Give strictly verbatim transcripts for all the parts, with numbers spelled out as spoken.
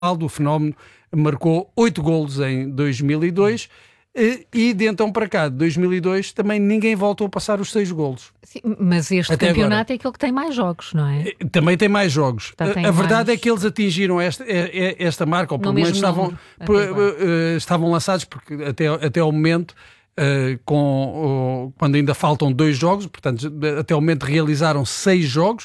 o fenómeno marcou oito golos em dois mil e dois. E de então para cá, de dois mil e dois, também ninguém voltou a passar os seis golos. Sim, mas este Até campeonato agora. É aquele que tem mais jogos, não é? Também tem mais jogos. Tá, tem a verdade mais... é que eles atingiram esta, esta marca, ou pelo menos estavam, estavam lançados, porque até, até ao momento, uh, com, uh, quando ainda faltam dois jogos, portanto, até ao momento realizaram seis jogos,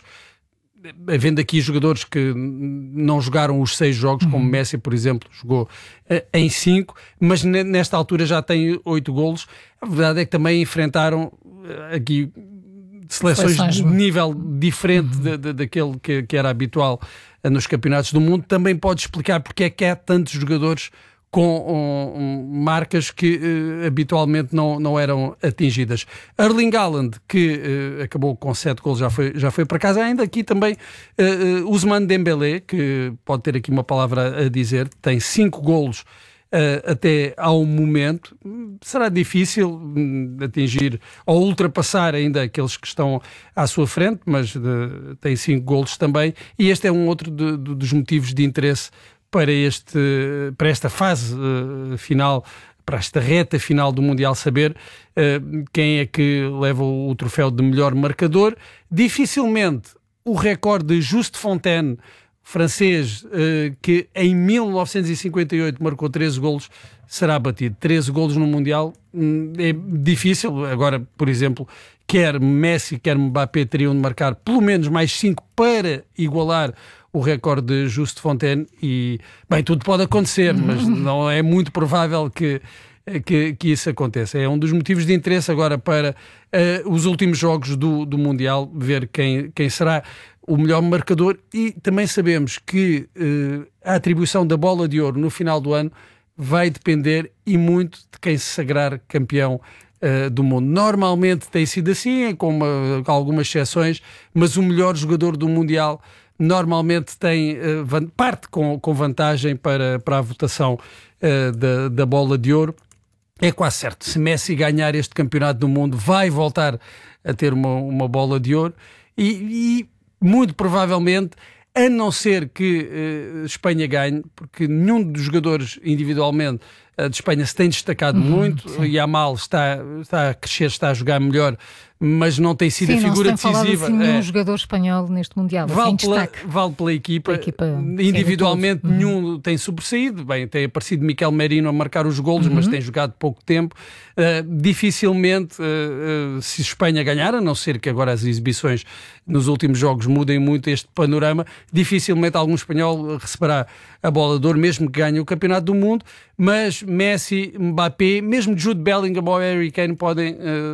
havendo aqui jogadores que não jogaram os seis jogos, como uhum. Messi, por exemplo, jogou uh, em cinco, mas nesta altura já tem oito golos. A verdade é que também enfrentaram uh, aqui seleções, seleções de nível diferente uhum. de, de, daquele que, que era habitual uh, nos campeonatos do mundo. Também pode explicar porque é que há tantos jogadores com um, um, marcas que uh, habitualmente não, não eram atingidas. Erling Haaland, que uh, acabou com sete golos, já foi, já foi para casa. Ainda aqui também uh, uh, Ousmane Dembélé, que pode ter aqui uma palavra a dizer, tem cinco golos uh, até ao momento. Será difícil um, atingir ou ultrapassar ainda aqueles que estão à sua frente, mas uh, tem cinco golos também. E este é um outro de, de, dos motivos de interesse para, este, para esta fase uh, final, para esta reta final do Mundial, saber uh, quem é que leva o, o troféu de melhor marcador. Dificilmente o recorde de Just Fontaine, francês, uh, que em mil novecentos e cinquenta e oito marcou treze golos, será batido. treze golos no Mundial um, é difícil. Agora, por exemplo, quer Messi, quer Mbappé teriam de marcar pelo menos mais cinco para igualar o recorde de Just Fontaine e, bem, tudo pode acontecer, mas não é muito provável que, que, que isso aconteça. É um dos motivos de interesse agora para uh, os últimos jogos do, do Mundial, ver quem, quem será o melhor marcador, e também sabemos que uh, a atribuição da bola de ouro no final do ano vai depender e muito de quem se sagrar campeão uh, do mundo. Normalmente tem sido assim, com, uma, com algumas exceções, mas o melhor jogador do Mundial normalmente tem, uh, parte com, com vantagem para, para a votação uh, da, da bola de ouro. É quase certo, se Messi ganhar este campeonato do mundo, vai voltar a ter uma, uma bola de ouro e, e muito provavelmente, a não ser que uh, Espanha ganhe, porque nenhum dos jogadores individualmente uh, de Espanha se tem destacado uhum, muito. Sim. Yamal está, está a crescer, está a jogar melhor, mas não tem sido sim, a figura não se tem decisiva. Assim, nenhum é, jogador espanhol neste Mundial. Vale, assim, pela, vale pela equipa. Pela equipa Individualmente sim, nenhum uhum. tem sobressaído. Bem, tem aparecido Miquel Merino a marcar os golos, uhum. mas tem jogado pouco tempo. Uh, dificilmente, uh, uh, se Espanha ganhar, a não ser que agora as exibições nos últimos jogos mudem muito este panorama, dificilmente algum espanhol receberá a bola de ouro, mesmo que ganhe o campeonato do mundo. Mas Messi, Mbappé, mesmo Jude Bellingham ou Harry Kane podem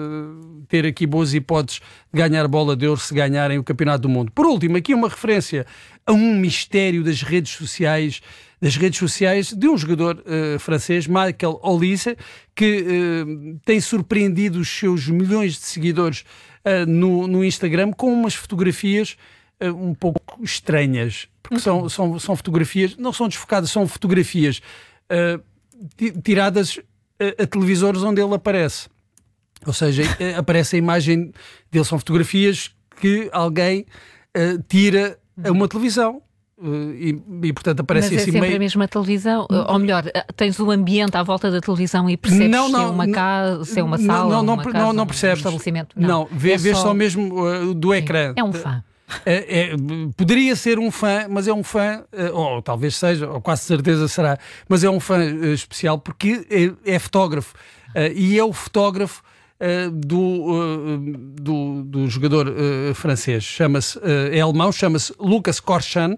uh, ter aqui boas hipóteses de ganhar a bola de ouro se ganharem o campeonato do mundo. Por último, aqui uma referência a um mistério das redes sociais, das redes sociais de um jogador uh, francês, Michael Olise, que uh, tem surpreendido os seus milhões de seguidores uh, no, no Instagram com umas fotografias uh, um pouco estranhas, porque são, são, são fotografias, não são desfocadas, são fotografias uh, tiradas a, a televisores onde ele aparece. Ou seja, aparece a imagem dele, são fotografias que alguém uh, tira a uma televisão. Uh, e, e, portanto, aparece Mas é assim sempre meio... a mesma televisão? Ou melhor, tens o ambiente à volta da televisão e percebes não, não, se é uma casa, se é uma sala, não, não, uma não, casa, não, não um percebes. estabelecimento? Não, não vê, é vês só... só mesmo uh, do ecrã. É um fã. É, é, poderia ser um fã, mas é um fã, ou talvez seja, ou quase certeza será, mas é um fã uh, especial porque é, é fotógrafo uh, e é o fotógrafo uh, do, uh, do, do jogador uh, francês, chama-se, uh, é alemão, chama-se Lucas Korchan, uh,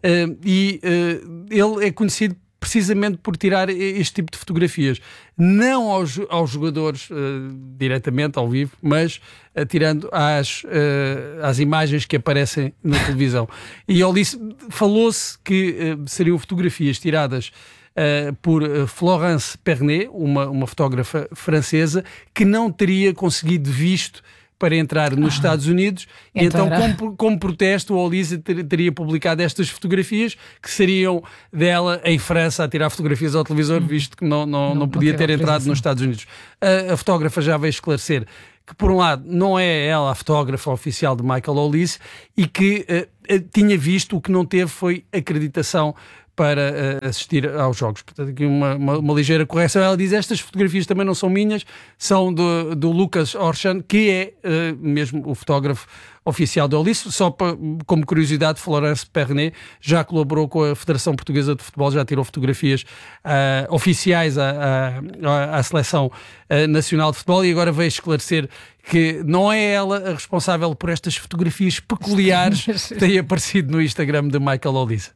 e uh, ele é conhecido precisamente por tirar este tipo de fotografias, não aos, aos jogadores uh, diretamente ao vivo, mas uh, tirando às, uh, às imagens que aparecem na televisão. E ele disse, falou-se que uh, seriam fotografias tiradas uh, por uh, Florence Pernet, uma, uma fotógrafa francesa, que não teria conseguido visto para entrar nos ah, Estados Unidos, então, então como, como protesto, o Olise ter, teria publicado estas fotografias que seriam dela em França a tirar fotografias ao televisor, visto que não, não, não, não podia ter entrado nos Estados Unidos. A, a fotógrafa já veio esclarecer que, por um lado, não é ela a fotógrafa oficial de Michael Olise e que uh, uh, tinha visto, o que não teve foi acreditação para uh, assistir aos jogos. Portanto, aqui uma, uma, uma ligeira correção. Ela diz: estas fotografias também não são minhas, são do, do Lucas Orchan, que é uh, mesmo o fotógrafo oficial do Ouriço. Só para, como curiosidade, Florence Pernet já colaborou com a Federação Portuguesa de Futebol, já tirou fotografias uh, oficiais à, à, à Seleção uh, Nacional de Futebol, e agora veio esclarecer que não é ela a responsável por estas fotografias peculiares que têm aparecido no Instagram de Michael Olise.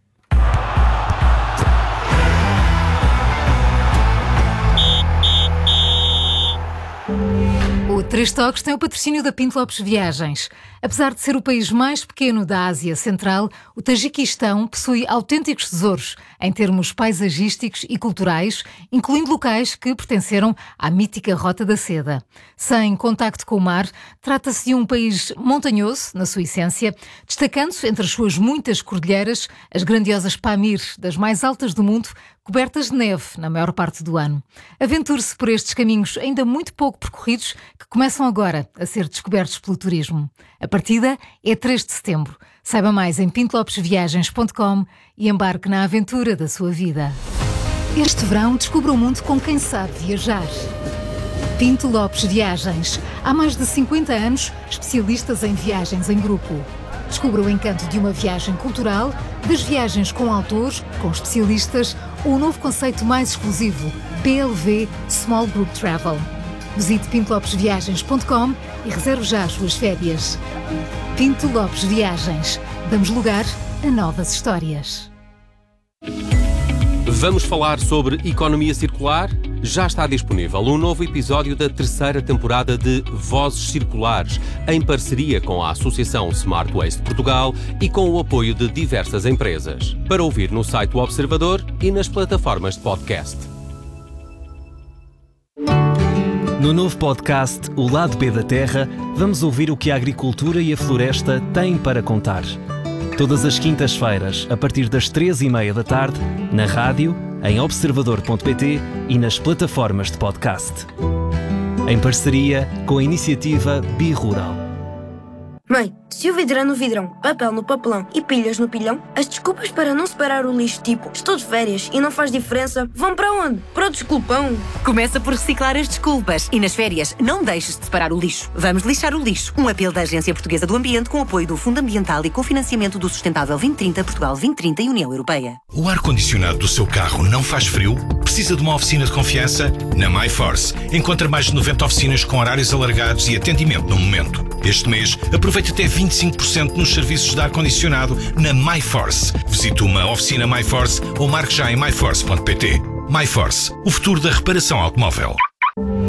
O Três Toques tem o patrocínio da Pinto Lopes Viagens. Apesar de ser o país mais pequeno da Ásia Central, o Tajiquistão possui autênticos tesouros em termos paisagísticos e culturais, incluindo locais que pertenceram à mítica Rota da Seda. Sem contacto com o mar, trata-se de um país montanhoso, na sua essência, destacando-se entre as suas muitas cordilheiras as grandiosas Pamir, das mais altas do mundo, cobertas de neve na maior parte do ano. Aventure-se por estes caminhos ainda muito pouco percorridos que começam agora a ser descobertos pelo turismo. A partida é três de setembro. Saiba mais em pinto lopes viagens ponto com e embarque na aventura da sua vida. Este verão descubra o mundo com quem sabe viajar. Pinto Lopes Viagens. Há mais de cinquenta anos, especialistas em viagens em grupo. Descubra o encanto de uma viagem cultural, das viagens com autores, com especialistas ou o novo conceito mais exclusivo, P L V Small Group Travel. Visite pinto lopes viagens ponto com e reserve já as suas férias. Pinto Lopes Viagens. Damos lugar a novas histórias. Vamos falar sobre economia circular? Já está disponível um novo episódio da terceira temporada de Vozes Circulares, em parceria com a Associação Smart Waste Portugal e com o apoio de diversas empresas. Para ouvir no site do Observador e nas plataformas de podcast. No novo podcast O Lado B da Terra, vamos ouvir o que a agricultura e a floresta têm para contar. Todas as quintas-feiras, a partir das três e meia da tarde, na rádio, em observador ponto pt e nas plataformas de podcast. Em parceria com a iniciativa Bi-Rural. Mãe, se o vidro é no vidrão, papel no papelão e pilhas no pilhão, as desculpas para não separar o lixo, tipo estou de férias e não faz diferença, vão para onde? Para o desculpão. Começa por reciclar as desculpas e nas férias não deixes de separar o lixo. Vamos lixar o lixo. Um apelo da Agência Portuguesa do Ambiente com apoio do Fundo Ambiental e com financiamento do Sustentável vinte trinta, Portugal vinte trinta e União Europeia. O ar-condicionado do seu carro não faz frio? Precisa de uma oficina de confiança? Na MyForce. Encontra mais de noventa oficinas com horários alargados e atendimento no momento. Este mês, aproveite até vinte e cinco por cento nos serviços de ar-condicionado na MyForce. Visite uma oficina MyForce ou marque já em my force ponto pt. MyForce, o futuro da reparação automóvel.